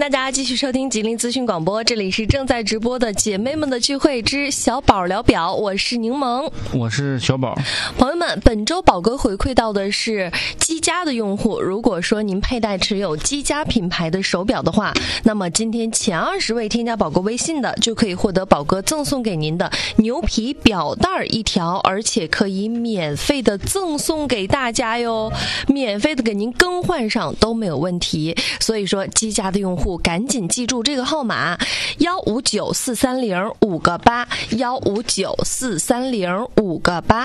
大家继续收听吉林资讯广播，这里是正在直播的姐妹们的聚会之小宝聊表，我是柠檬， 我是小宝。 朋友们，本周宝哥回馈到的是积家的用户，如果说您佩戴持有积家品牌的手表的话，那么今天前20位添加宝哥微信的就可以获得宝哥赠送给您的牛皮表带一条，而且可以免费的赠送给大家哟，免费的给您更换上都没有问题。所以说积家的用户赶紧记住这个号码1594305个8，1594305个8。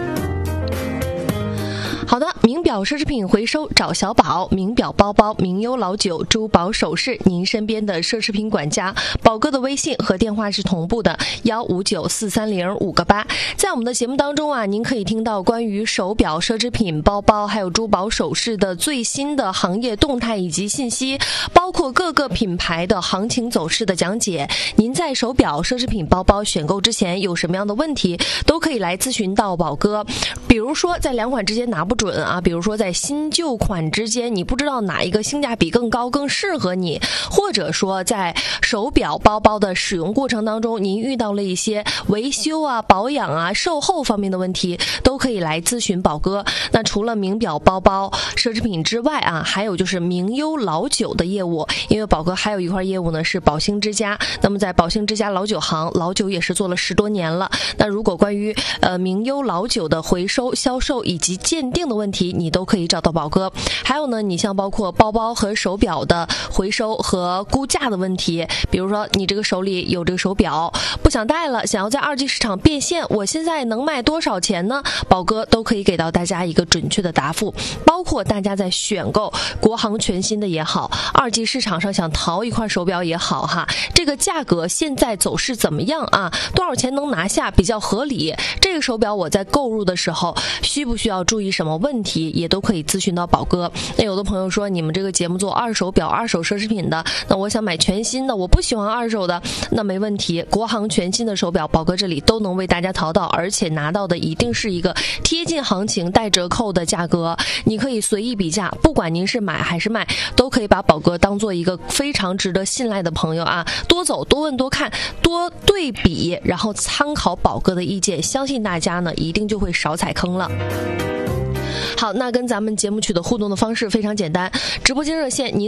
好的，名表奢侈品回收找小宝，名表包包、名优老酒、珠宝首饰，您身边的奢侈品管家，宝哥的微信和电话是同步的1594305个8。在我们的节目当中啊，您可以听到关于手表、奢侈品、包包还有珠宝首饰的最新的行业动态以及信息，包括各个品牌的行情走势的讲解。您在手表、奢侈品、包包选购之前有什么样的问题，都可以来咨询到宝哥。比如说在两款之间拿不准啊，比如说在新旧款之间你不知道哪一个性价比更高更适合你，或者说在手表包包的使用过程当中您遇到了一些维修啊保养啊售后方面的问题，都可以来咨询宝哥。那除了名表包包奢侈品之外啊，还有就是名优老酒的业务，因为宝哥还有一块业务呢是宝兴之家，那么在宝兴之家老酒行，老酒也是做了10多年了。那如果关于名优老酒的回收销售以及鉴定的问题，你都可以找到宝哥。还有呢，你像包括包包和手表的回收和估价的问题，比如说你这个手里有这个手表不想戴了，想要在二级市场变现，我现在能卖多少钱呢？宝哥都可以给到大家一个准确的答复。包括大家在选购国行全新的也好，二级市场上想淘一块手表也好哈，这个价格现在走势怎么样啊？多少钱能拿下比较合理？这个手表我在购入的时候需不需要注意什么问题，也都可以咨询到宝哥。那有的朋友说你们这个节目做二手表、二手奢侈品的，那我想买全新的，我不喜欢二手的，那没问题，国行全新的手表宝哥这里都能为大家淘到，而且拿到的一定是一个贴近行情带折扣的价格，你可以随意比价，不管您是买还是卖，都可以把宝哥当做一个非常值得信赖的朋友啊，多走多问多看多对比，然后参考宝哥的意见，相信大家呢一定就会少踩坑了。好，那跟咱们节目取得互动的方式非常简单，直播间热线您